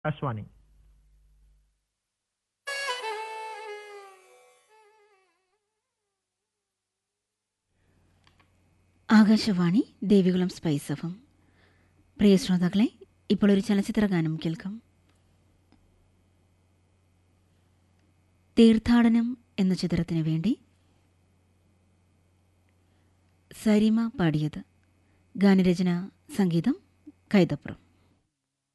Akashvani. Akashvani Devikulam spice FM. പ്രിയ ശ്രോതാക്കളെ, ഇപ്പോൾ ഒരു ചലച്ചിത്ര ഗാനം കേൾക്കാം. തീർത്ഥാടനം എന്ന ചിത്രത്തിനു വേണ്ടി സരിമ പാടിയത്. ഗാനരചന, സംഗീതം കൈതപ്രം.